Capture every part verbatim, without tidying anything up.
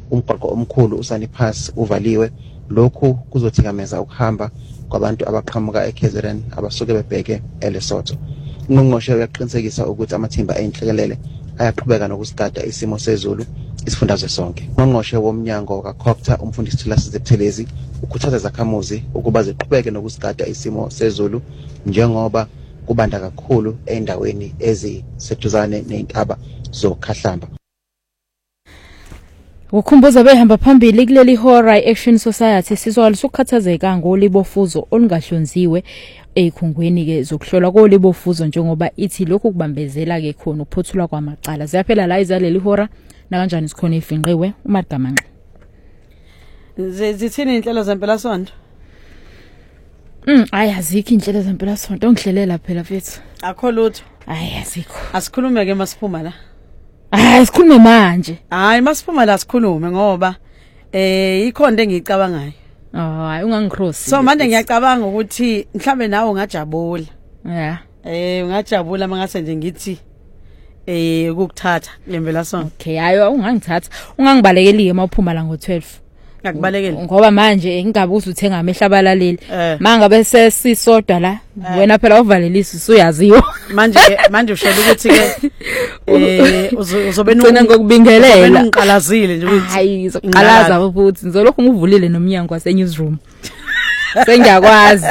umgwaqo omkhulu uSani Pass uvaliwe. Lokhu kuzothikameza ukuhamba kwabantu abaqhamuka eK Z N abasuke bebheke eLesotho. Ungqongqoshe uyaqinisekisa ukuthi amathimba ayinhlekelele ayaqhubeka nokusigada isimo sezulu isifundazwe sonke. Ungqongqoshe womnyango kaCopter umfundisi Thulasizwe Buthelezi ukhuthaza izakhamuzi ukuba ziqhubeke nokusigada isimo sezulu njengoba kubanda kakhulu endaweni eziseduzane neintaba zoKhahlamba. Ukukhumbuza behamba phambili kuleli hora iAction Society sizwalisa ukukhathazeka ngolibofuzo olungahlonziwe ekhungweni ke zokuhlolwa kolibofuzo njengoba ithi lokhu kubambezela ke khona ukuphothulwa kwamacala. Ziyaphela la izaleli hora na kanjani sikhona ifinqiwe uMagamanqa. Zithini inhlelo zempela sonto? Mm ayazikho inhlelo zempela sonto ongihlelela phela mfethu. Akho lutho. Ayazikho. Asikhulume ke masiphuma la. Hayi sikhulume manje. Hayi masiphuma la sikhulume ngoba eh ikhonto engiyicabangayo. Hayi ungangicross. So manje ngiyacabanga ukuthi mhlambe nawe ungajabula. Yeah. Eh ungajabula mangase nje ngithi eh ukukuthatha lembela sonto. Okay hayo ungangithatha. Ungangibalekeli emaphuma la ngo twelve. Ngakubalekeli. Ngoba manje ingabuza uthenga amehla abalaleli. Eh. Manga bese sisodwa la wena phela uvalelisa usuyaziwa. Manje manje usho ukuthi ke eh uzobe nocena ngokubingelela. Ungiqalazile nje ukuthi hayi izoqalaza futhi ngizolokhu ngivulile nomnyango wase newsroom. Sengiyakwazi.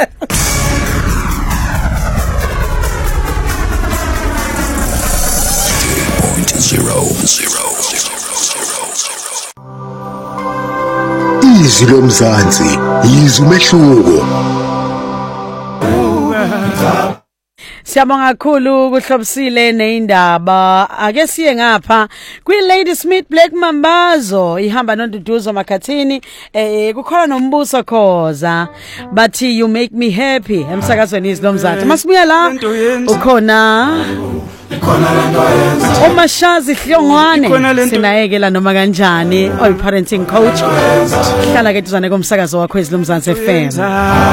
Izwi lomzansi yizwi umehluko. Siyabonga kakhulu kuhlobisile neindaba. Ake siye ngapha kwi Lady Smith Black Mambazo ihamba noNduduzo Makhathini eh kukhona nombuso khoza bathi you make me happy emsakazweni izwi lomzansi. Masibuya la ukhona ikhona lento yenza uMashazi Hlongwane sinayekela noma kanjani oy parenting coach hlala ke tuzane komsakazo wakho izwi lomzansi F M.